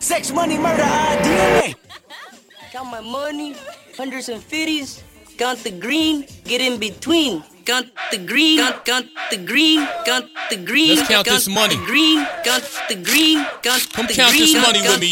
sex, money, murder, DNA. Count my money, hundreds and fifties. Count the green, get in between. Count the green, count the green, count the green. Let's count this money. Green, count the green, count the green. Come count this money with me.